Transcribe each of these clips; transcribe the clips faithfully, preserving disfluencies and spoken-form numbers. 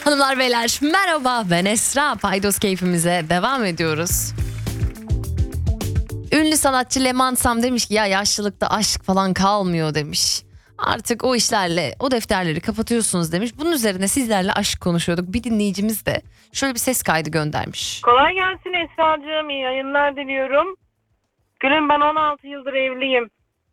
Hanımlar beyler merhaba, ben Esra. Paydos keyfimize devam ediyoruz. Ünlü sanatçı Leman Sam demiş ki ya yaşlılıkta aşk falan kalmıyor demiş. Artık o işlerle o defterleri kapatıyorsunuz demiş. Bunun üzerine sizlerle aşk konuşuyorduk. Bir dinleyicimiz de şöyle bir ses kaydı göndermiş. Kolay gelsin Esra'cığım, iyi yayınlar diliyorum. Gülüm, ben on altı yıldır evliyim.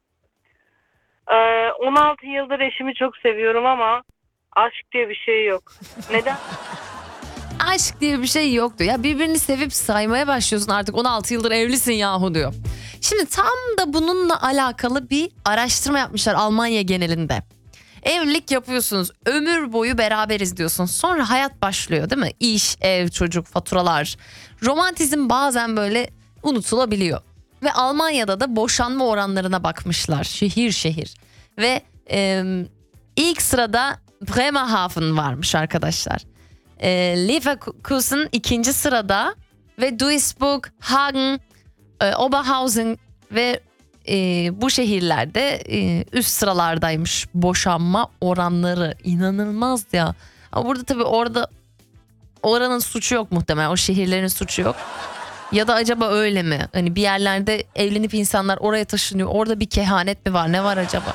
Ee, on altı yıldır eşimi çok seviyorum ama aşk diye bir şey yok. Neden? Aşk diye bir şey yoktu. Ya birbirini sevip saymaya başlıyorsun, artık on altı yıldır evlisin yahu diyor. Şimdi tam da bununla alakalı bir araştırma yapmışlar Almanya genelinde. Evlilik yapıyorsunuz, ömür boyu beraberiz diyorsunuz. Sonra hayat başlıyor değil mi? İş, ev, çocuk, faturalar. Romantizm bazen böyle unutulabiliyor. Ve Almanya'da da boşanma oranlarına bakmışlar şehir şehir. Ve e, ilk sırada Bremerhaven varmış arkadaşlar. E, Leverkusen ikinci sırada ve Duisburg, Hagen, e, Oberhausen ve e, bu şehirlerde e, üst sıralardaymış boşanma oranları. İnanılmaz ya. Ama burada tabii orada oranın suçu yok muhtemelen, o şehirlerin suçu yok. Ya da acaba öyle mi? Hani bir yerlerde evlenip insanlar oraya taşınıyor. Orada bir kehanet mi var? Ne var acaba?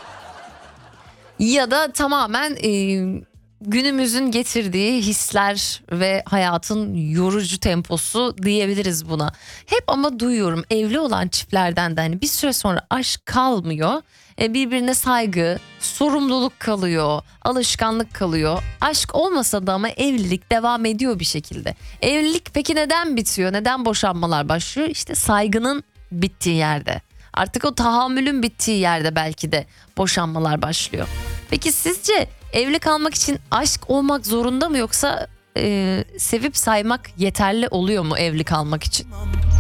Ya da tamamen e, günümüzün getirdiği hisler ve hayatın yorucu temposu diyebiliriz buna. Hep ama duyuyorum evli olan çiftlerden de hani bir süre sonra aşk kalmıyor. E, birbirine saygı, sorumluluk kalıyor, alışkanlık kalıyor. Aşk olmasa da ama evlilik devam ediyor bir şekilde. Evlilik peki neden bitiyor? Neden boşanmalar başlıyor? İşte saygının bittiği yerde. Artık o tahammülün bittiği yerde belki de boşanmalar başlıyor. Peki sizce evli kalmak için aşk olmak zorunda mı, yoksa e, sevip saymak yeterli oluyor mu evli kalmak için?